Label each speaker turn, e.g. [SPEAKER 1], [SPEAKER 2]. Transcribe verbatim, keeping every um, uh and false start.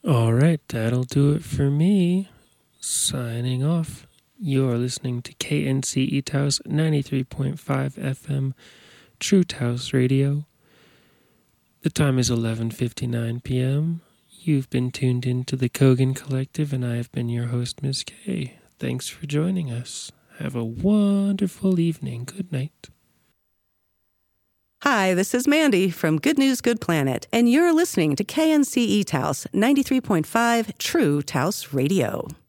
[SPEAKER 1] All right, that'll do it for me. Signing off. You're listening to K N C E Taos ninety-three point five F M, True Taos Radio. The time is eleven fifty-nine p.m. You've been tuned in to the Kogan Collective, and I have been your host, Miss K. Thanks for joining us. Have a wonderful evening. Good night.
[SPEAKER 2] Hi, this is Mandy from Good News, Good Planet, and you're listening to K N C E Taos ninety-three point five True Taos Radio.